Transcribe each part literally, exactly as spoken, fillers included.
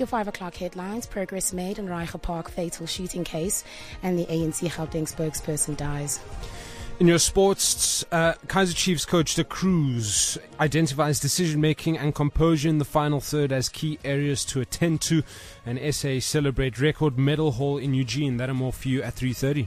Your five o'clock headlines: progress made in Reiger Park fatal shooting case, and the A N C Gauteng spokesperson dies. In your sports, uh, Kaizer Chiefs coach De Cruz identifies decision-making and composure in the final third as key areas to attend to. And S A celebrate record medal haul in Eugene. That and more for you at three thirty.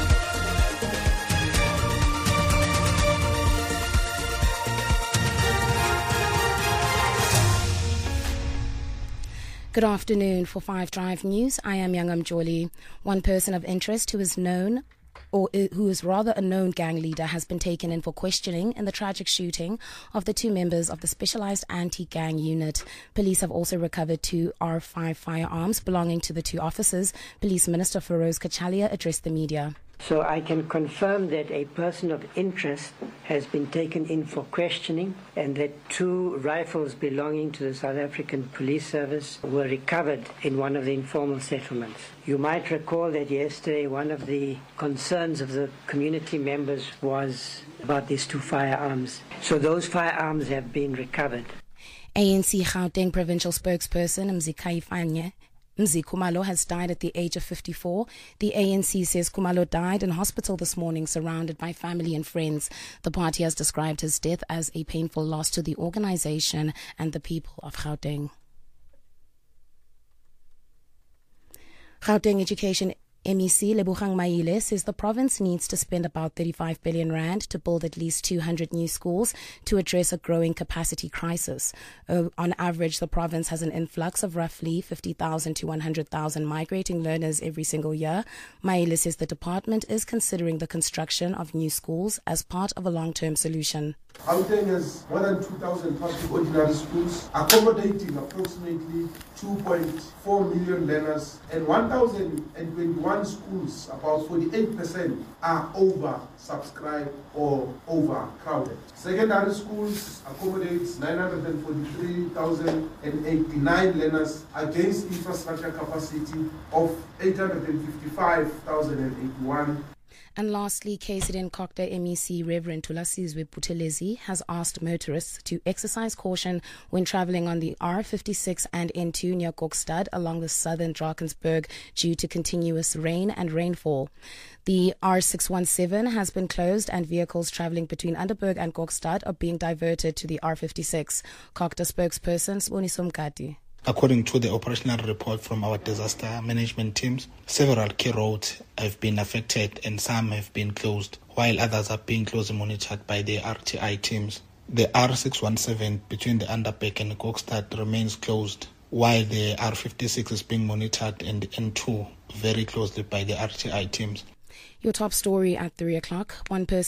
Good afternoon. For Five Drive News, I am Youngam Joli. One person of interest who is known or who is rather a known gang leader has been taken in for questioning in the tragic shooting of the two members of the Specialized Anti-Gang Unit. Police have also recovered two R five firearms belonging to the two officers. Police Minister Feroz Kachalia addressed the media. So I can confirm that a person of interest has been taken in for questioning and that two rifles belonging to the South African Police Service were recovered in one of the informal settlements. You might recall that yesterday one of the concerns of the community members was about these two firearms. So those firearms have been recovered. A N C Gauteng provincial spokesperson Mzikai Fanye Mzi Khumalo has died at the age of fifty-four. The A N C says Khumalo died in hospital this morning surrounded by family and friends. The party has described his death as a painful loss to the organization and the people of Gauteng. Gauteng Education M E C Lebogang Maile says the province needs to spend about thirty-five billion rand to build at least two hundred new schools to address a growing capacity crisis. Uh, on average, the province has an influx of roughly fifty thousand to one hundred thousand migrating learners every single year. Maile says the department is considering the construction of new schools as part of a long-term solution. Gauteng has more than two thousand public ordinary schools, accommodating approximately two point four million learners, and one thousand twenty-one schools, about forty-eight percent, are over-subscribed or overcrowded. Secondary schools accommodates nine hundred forty-three thousand eighty-nine learners against infrastructure capacity of eight hundred fifty-five thousand eighty-one. And lastly, K Z N Cocta M E C Reverend Thulasizwe Buthelezi has asked motorists to exercise caution when travelling on the R fifty-six and N two near Kokstad along the southern Drakensberg due to continuous rain and rainfall. The R six seventeen has been closed and vehicles travelling between Underberg and Kokstad are being diverted to the R fifty-six. Cocta spokesperson Sboniso Mkati. According to the operational report from our disaster management teams, several key roads have been affected and some have been closed, while others are being closely monitored by the R T I teams. The R six seventeen between the Underberg and Kokstad remains closed, while the R fifty-six is being monitored and the N two very closely by the R T I teams. Your top story at three o'clock. One person